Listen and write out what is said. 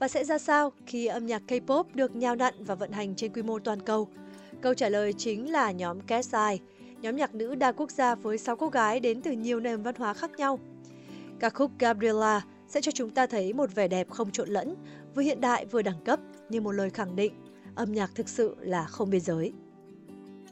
Và sẽ ra sao khi âm nhạc K-pop được nhào nặn và vận hành trên quy mô toàn cầu? Câu trả lời chính là nhóm Cat's Eye, nhóm nhạc nữ đa quốc gia với 6 cô gái đến từ nhiều nền văn hóa khác nhau. Ca khúc Gabriella sẽ cho chúng ta thấy một vẻ đẹp không trộn lẫn, vừa hiện đại vừa đẳng cấp, như một lời khẳng định, âm nhạc thực sự là không biên giới.